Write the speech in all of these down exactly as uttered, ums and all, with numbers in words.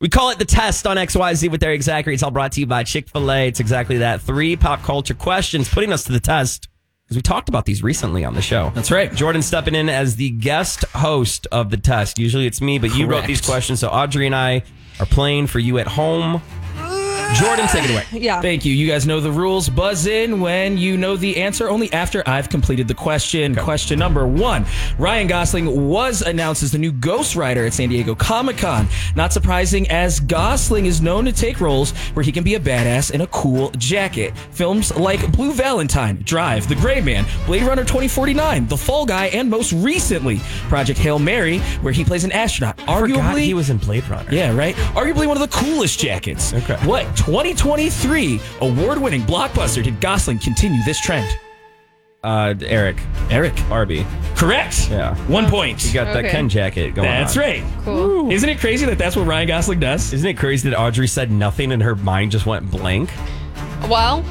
We call it the test on X Y Z with Eric Zachary. It's all brought to you by Chick-fil-A. It's exactly that. Three pop culture questions putting us to the test because we talked about these recently on the show. That's right. Jordan stepping in as the guest host of the test. Usually it's me, but Correct. You wrote these questions, so Audrey and I are playing for you at home. Jordan, take it away. Yeah. Thank you. You guys know the rules. Buzz in when you know the answer, only after I've completed the question. Okay. Question number one. Ryan Gosling was announced as the new Ghost Rider at San Diego Comic-Con. Not surprising, as Gosling is known to take roles where he can be a badass in a cool jacket. Films like Blue Valentine, Drive, The Gray Man, Blade Runner twenty forty-nine, The Fall Guy, and most recently, Project Hail Mary, where he plays an astronaut. I Arguably, forgot he was in Blade Runner. Yeah, right? Arguably one of the coolest jackets. Okay. What twenty twenty-three award-winning blockbuster did Gosling continue this trend? Uh, Eric. Eric. Barbie. Correct. Yeah. One point. You got Okay. that Ken jacket going That's on. right. Cool. Isn't it crazy that that's what Ryan Gosling does? Isn't it crazy that Audrey said nothing and her mind just went blank? Well,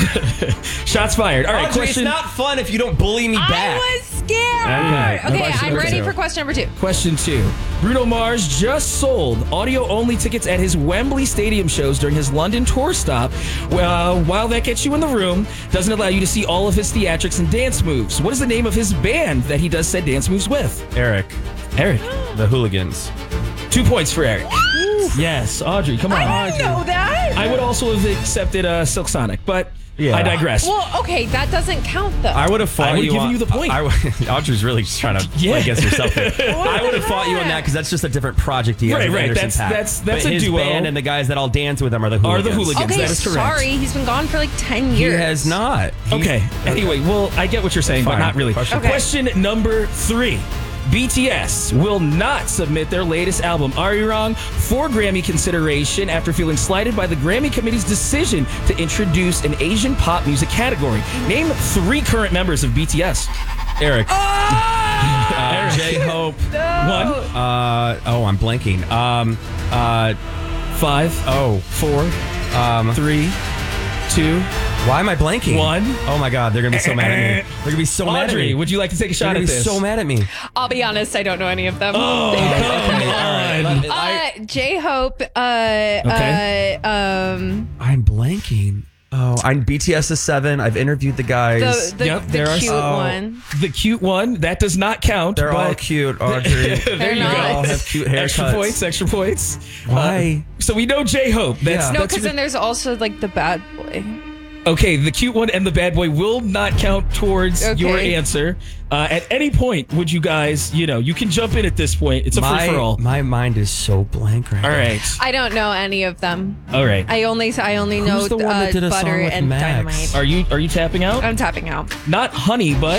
Shots fired. All right, Audrey, question. it's not fun if you don't bully me back. I was scared. Okay. Okay, Question I'm number ready two. for question number two. Question two. Bruno Mars just sold audio-only tickets at his Wembley Stadium shows during his London tour stop. Well, while that gets you in the room, doesn't allow you to see all of his theatrics and dance moves. What is the name of his band that he does said dance moves with? Eric. Eric. The Hooligans. Two points for Eric. Yes, Audrey, come on. I didn't know that. I would also have accepted uh, Silk Sonic, but Yeah. I digress. Well, okay, that doesn't count though. I would have fought I would've you given on, you the point. I, I, Audrey's really just trying to Yeah. play against herself here. I would have the fought you on heck? that because that's just a different project he has Right, with right. Anderson That's- .Paak. that's- that's But a his duo. band and the guys that all dance with him are the Are Hooligans. the Hooligans. okay, That is correct. sorry, he's been gone for like ten He years. has not. He- Okay. Anyway, well, I get what you're saying, but Fine. not really. Question Okay. Question number three. B T S will not submit their latest album, Are You Wrong?, for Grammy consideration after feeling slighted by the Grammy Committee's decision to introduce an Asian pop music category. Name three current members of B T S. Eric. Oh! Uh, J-Hope. One, Uh, oh, I'm blanking. Um, uh, five, oh, four, um, three, two, why am I blanking? one. Oh my God, they're gonna be so mad at me. They're gonna be so mad at Audrey, me. would you like to take a They're shot gonna at be this? so mad at me. I'll be honest, I don't know any of them. Oh, come on. Uh, J-Hope, uh, Okay. uh, um, I'm blanking. Oh, I'm B T S is seven. I've interviewed the guys. the, the, Yep, the there are cute some- one. The cute one, that does not count. They're all but cute, Audrey. there They're you not. go. They all have cute haircuts. Extra points, extra points. Why? Uh, so we know J-Hope. That's, Yeah. No, that's because the- then there's also like the bad boy. okay, the cute one and the bad boy will not count towards Okay. your answer. Uh, at any point, would you guys, you know, you can jump in at this point. It's a my, free-for-all. my mind is so blank right All now. right. I don't know any of them. All right. I only I only know Who's the one that uh, did a butter song with and Max? dynamite. Are you are you tapping out? I'm tapping out. Not honey, but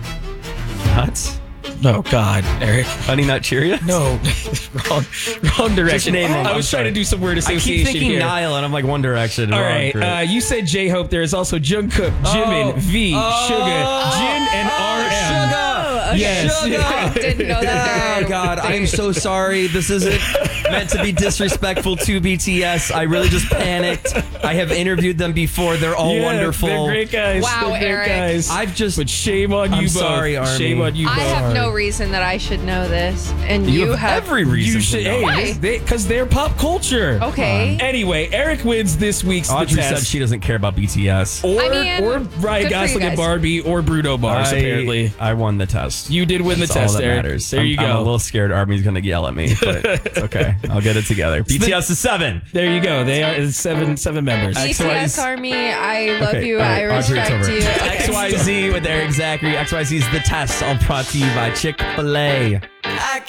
Nuts? no, God, Eric. Honey Nut Cheerios? No, wrong, wrong direction. name them. I I'm was trying sorry. to do some word I keep association thinking here. Nile, and I'm like One Direction. All Wrong right, group. uh, you said J-Hope. There is also Jungkook, Jimin, Oh. V, Oh. Suga, Jin, and R M. Sugar! Yes. I didn't know that. Oh they're- God, I am so sorry. This isn't meant to be disrespectful to B T S. I really just panicked. I have interviewed them before. They're all Yeah, wonderful. They're great guys. Wow, they're great Eric. guys. I've just But shame on you I'm both. sorry, Army. Shame on you I both. have no reason that I should know this, and you, you, have, every reason. You to should, know. hey, Why? because they, are pop culture. Okay. Anyway, Eric wins this week's The Audrey Test. said she doesn't care about B T S. or I mean, or good for Ryan you Gosling and guys. Barbie or Bruno Mars. I, apparently, I won the test. you did win That's the test. all that Eric. matters. There I'm, you go. I'm a little scared Army's going to yell at me, but it's okay. I'll get it together. B T S is seven. There you go. They are seven seven members. B T S Army, I love Okay, you. all I right, Audrey, it's respect over. you. X Y Z with Eric Zachary. X Y Z is the test, all brought to you by Chick-fil-A.